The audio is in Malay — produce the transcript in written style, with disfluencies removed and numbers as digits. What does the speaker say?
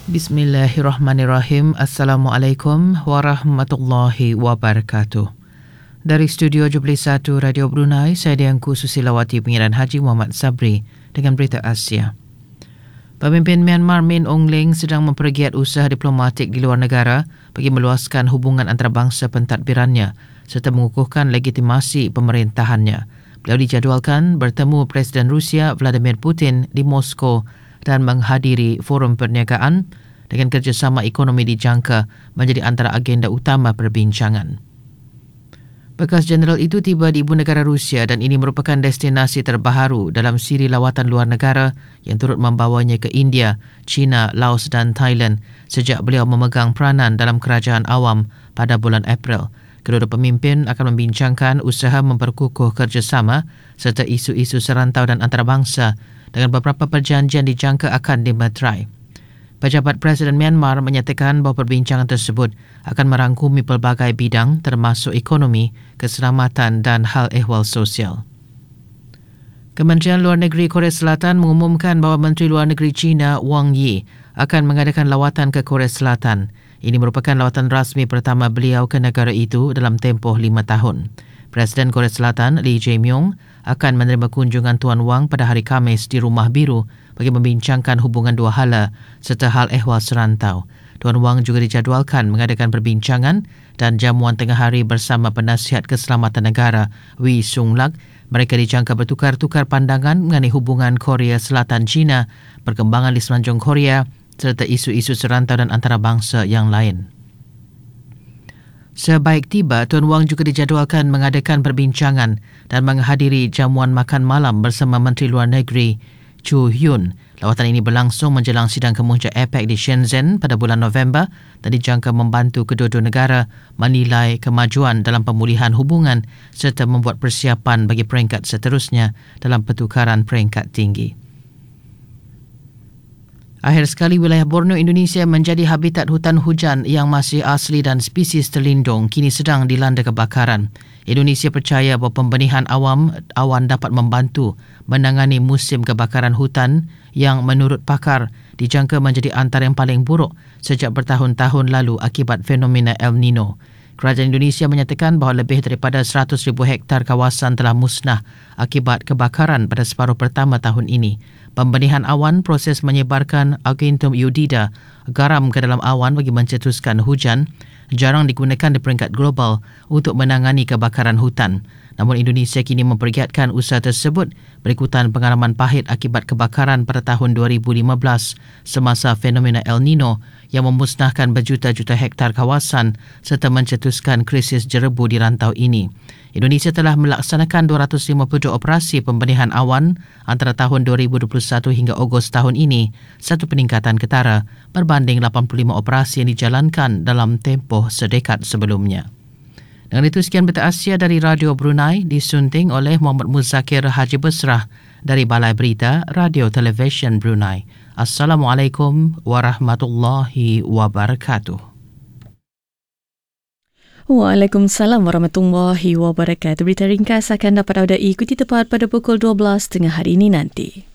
Bismillahirrahmanirrahim. Assalamualaikum warahmatullahi wabarakatuh. Dari studio Jubilee 1 Radio Brunei, saya Dianku Susilawati Pengiran Haji Muhammad Sabri dengan berita Asia. Pemimpin Myanmar Min Aung Hlaing sedang mempergiat usaha diplomatik di luar negara bagi meluaskan hubungan antarabangsa pentadbirannya serta mengukuhkan legitimasi pemerintahannya. Beliau dijadualkan bertemu Presiden Rusia Vladimir Putin di Moskow dan menghadiri forum perniagaan dengan kerjasama ekonomi dijangka menjadi antara agenda utama perbincangan. Bekas jeneral itu tiba di ibu negara Rusia dan ini merupakan destinasi terbaru dalam siri lawatan luar negara yang turut membawanya ke India, China, Laos dan Thailand sejak beliau memegang peranan dalam kerajaan awam pada bulan April. Kedua pemimpin akan membincangkan usaha memperkukuh kerjasama serta isu-isu serantau dan antarabangsa dengan beberapa perjanjian dijangka akan dimeterai. Pejabat Presiden Myanmar menyatakan bahawa perbincangan tersebut akan merangkumi pelbagai bidang termasuk ekonomi, keselamatan dan hal ehwal sosial. Kementerian Luar Negeri Korea Selatan mengumumkan bahawa Menteri Luar Negeri China Wang Yi akan mengadakan lawatan ke Korea Selatan. Ini merupakan lawatan rasmi pertama beliau ke negara itu dalam tempoh 5 tahun. Presiden Korea Selatan Lee Jae-myung akan menerima kunjungan Tuan Wang pada hari Khamis di Rumah Biru bagi membincangkan hubungan dua hala serta hal ehwal serantau. Tuan Wang juga dijadualkan mengadakan perbincangan dan jamuan tengah hari bersama Penasihat Keselamatan Negara Wee Sung-lak. Mereka dijangka bertukar-tukar pandangan mengenai hubungan Korea Selatan-China, perkembangan di semenanjung Korea serta isu-isu serantau dan antarabangsa yang lain. Sebaik tiba, Tuan Wang juga dijadualkan mengadakan perbincangan dan menghadiri jamuan makan malam bersama Menteri Luar Negeri Chu Hyun. Lawatan ini berlangsung menjelang sidang kemuncak APEC di Shenzhen pada bulan November dan dijangka membantu kedua-dua negara menilai kemajuan dalam pemulihan hubungan serta membuat persiapan bagi peringkat seterusnya dalam pertukaran peringkat tinggi. Akhir sekali, wilayah Borneo, Indonesia menjadi habitat hutan hujan yang masih asli dan spesies terlindung kini sedang dilanda kebakaran. Indonesia percaya bahawa pembenihan awan dapat membantu menangani musim kebakaran hutan yang menurut pakar dijangka menjadi antara yang paling buruk sejak bertahun-tahun lalu akibat fenomena El Nino. Kerajaan Indonesia menyatakan bahawa lebih daripada 100,000 hektar kawasan telah musnah akibat kebakaran pada separuh pertama tahun ini. Pembenihan awan proses menyebarkan Acanthum iodida, garam ke dalam awan bagi mencetuskan hujan, jarang digunakan di peringkat global untuk menangani kebakaran hutan. Namun Indonesia kini mempergiatkan usaha tersebut berikutan pengalaman pahit akibat kebakaran pada tahun 2015 semasa fenomena El Nino yang memusnahkan berjuta-juta hektar kawasan serta mencetuskan krisis jerebu di rantau ini. Indonesia telah melaksanakan 252 operasi pembenihan awan antara tahun 2021 hingga Ogos tahun ini, satu peningkatan ketara berbanding 85 operasi yang dijalankan dalam tempoh sedekad sebelumnya. Dengan itu, sekian berita Asia dari Radio Brunei disunting oleh Muhammad Muzakir Haji Besrah dari Balai Berita Radio Television Brunei. Assalamualaikum warahmatullahi wabarakatuh. Waalaikumsalam warahmatullahi wabarakatuh. Berita ringkas akan dapat anda ikuti tepat pada pukul 12 tengah hari ini nanti.